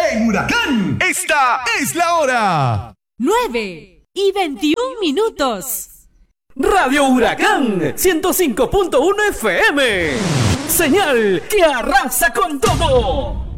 En Huracán, esta es la hora. 9:21. Radio Huracán 105.1 FM. Señal que arrasa con todo.